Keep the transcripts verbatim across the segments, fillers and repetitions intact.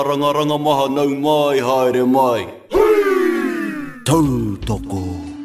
Ranga maha nau mai haere mai. Tau toko.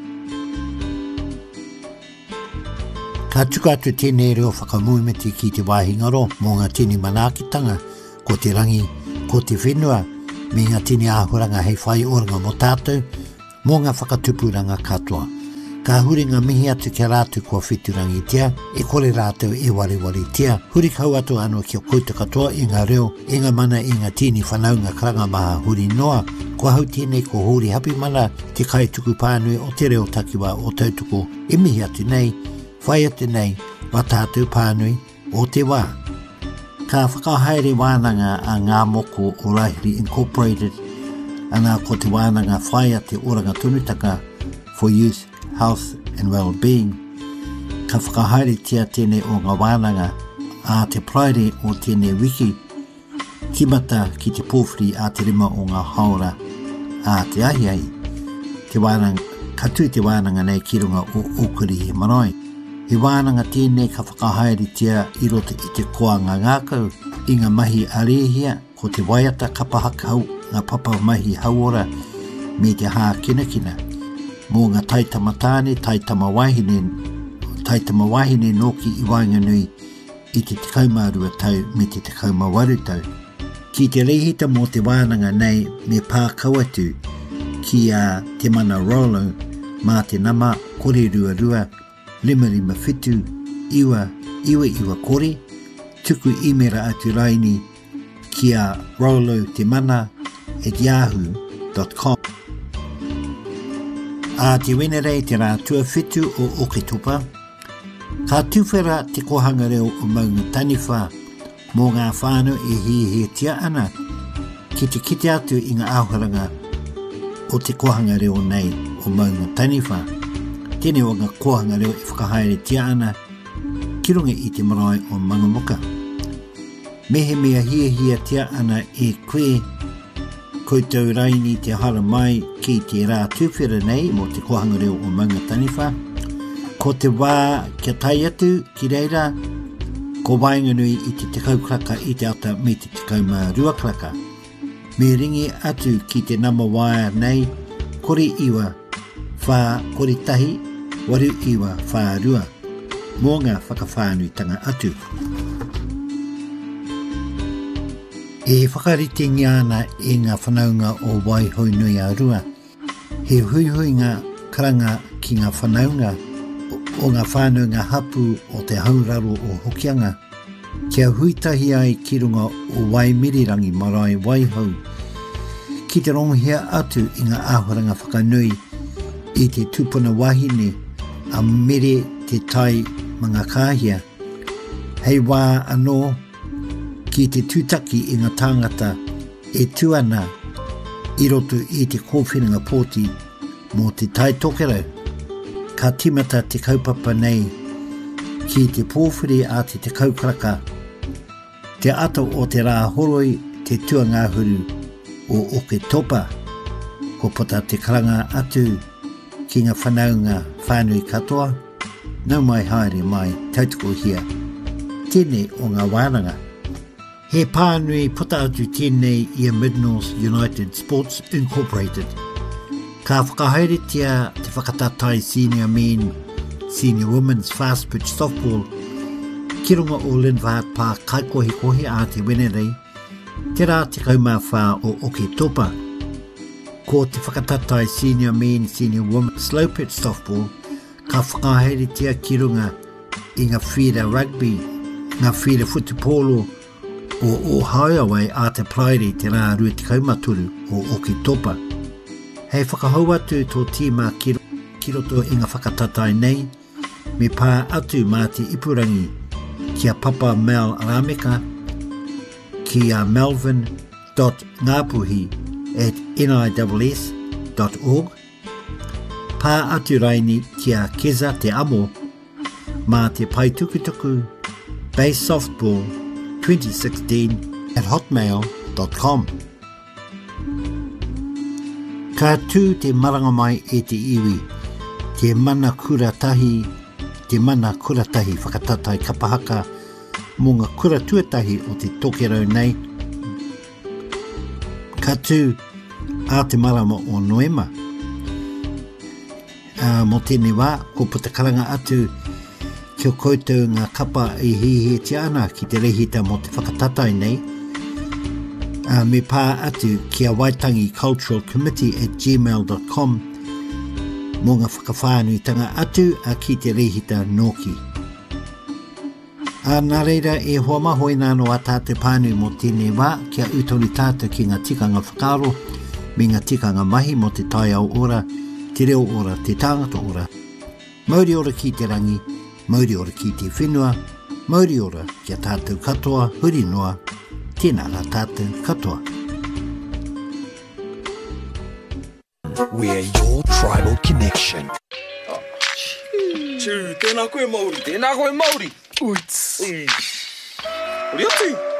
Ka tuka atu tēnei reo whakamuimeti ki te wāhingaro mō ngā tini manākitanga, ko te rangi, ko te whenua, me ngā tini āhuranga hei whai oranga mo tātou, mō ngā whakatupuranga katoa. Ka huri ngā mihi atu kia rātu kua whiturangi tia, e kore rātou e wari wari tia, huri kau atu anō kia kouta katoa i ngā reo, e ngā mana i ngā tini whanaunga karanga maha huri noa, kua hau tēnei ko huri hapi mana, te kai tuku pānui o te reo takiwa o tautuko, e mihi atu nei, whai atu nei, wa tātou pānui o te wā. Ka whakahaere wānanga a ngā moko o Raihiri Incorporated, ana ko te wānanga whai ate oranga tunutaka for youth, health and well-being. Ka whakahaere tia tēnei o ngā wānanga a te praere o tēnei wiki, timata ki te pōwhiri a te rima o ngā haora a te ahiai. Te wānanga, katu te wānanga nei ki runga o Okuri he marae. He wānanga tēnei ka whakahaere tia i roto i te koanga ngākau, i ngā mahi arehia, ko te waiata kapahakau, ngā papa mahi hauora, me te hā kina kina. Mō ngā taitama tāne, taitama wahine, taitama wahine noki i Wainganui i te tekauma rua tau me te tekauma waru tau. Ki te reihita mō te wānanga nei me pā kauatu ki a te mana Rolo mā te nama kore rua rua, lima lima whitu, iwa, iwa iwa kore, tuku imera atu raini ki a Rolo te mana at yahoo dot com. A te wenerei te rā tua whitu o Oketopa, ka tuwhera te kohanga reo o maunga taniwha mō ngā whānau e hi he tia ana ki te kite atu i ngā āhuranga o te kohanga reo nei o maunga taniwha. Tēnei o ngā kohanga reo e whakahaere tia ana ki runga i te marae o Mangamuka. Mehe mea hia hia tia ana e koe koutou raini te hara mai ki te rā tūwhera nei mo te kohanga reo o maunga taniwha. Ko te wā kia tai atu ki reira, ko Wainganui i te tekau kraka i te ata me te tekauma rua kraka. Me ringi atu ki te nama waia nei, kore iwa, whā kore tahi, waru iwa, whā rua. Mō ngā whakawhānuitanga atu. E whakarite ngiana e ngā whanaunga o Waihoinui a rua. He huihui ngā karanga ki ngā whanaunga o ngā whānunga hapu o te hauraro o Hokianga. Kia huitahi ai ki runga o Waimirirangi marae Waihau. Ki te ronghia atu i ngā āhuranga whakanui i te tupuna wahine a mere te tai mga kāhia. Hei wā anō ki te tūtaki i ngā tāngata e tuana i roto i te kōwhiringa pōti mō te tai tokerau. Ka timata te kaupapa nei ki te pōwhiri a te te kaukaraka. Te ato o te rā horoi te tuangāhuru o Oketopa. Ko pota te karanga atu ki ngā whanaunga whānui katoa. Nau mai haere mai tautoko hia. Tēnei o ngā wānanga. He pānui puta atu tēnei i a Mid-North United Sports Incorporated. Ka whakahaere tia te whakatatai senior men, senior women's fast pitch softball, ki runga o Linvaat pā kaikohi kohi a te wenerei, te rā te kaumā whā o Oketopa. Ko te whakatatai senior men, senior women's slow pitch softball, ka whakahaere tia ki runga i ngā whira rugby, ngā whira futupolo, o Ohio a te praere te rā rua te kaumaturu o Oketopa. Hei whakahau atu tō tīma ki, ki roto i ngā whakatatai nei, me pā atu mā te ipurangi ki a Papa Mel Arameka, ki a melvin dot ngapuhi at niss dot org, pā atu raini ki a Keza te amo, mā te paitukutuku, base softball, twenty sixteen at hotmail dot com. Ka tū te maranga mai e te iwi, te mana kuratahi, te mana kuratahi whakatatai kapahaka mō ngā kura tuatahi o te tokerau nei. katu a te marama o Noema. Uh, mo tēnei wā, ko putakaranga atu ki o koutou ngā kapa i hihi te ana ki te rehita mo te whakatatai nei. Uh, me pā atu ki a Waitangi Cultural Committee at gmail dot com mo ngā whakawhānuitanga atu a ki te rehita Noki. A nā reira e hoa maho i nāno a tāte pānui mo tēnei wā kia utori tātou ki ngā tikanga whakaro me ngā tikanga mahi mo te tai au ora, te reo ora, te tāngata ora. Mauri ora ki te rangi, mauri ora ki te whenua, mauri ora kia tātou katoa, huri noa, tēnā rā tātou katoa. We're your tribal connection. Tū, tēnā koe Māori. Tēnā koe Māori. Uits. Uri atu.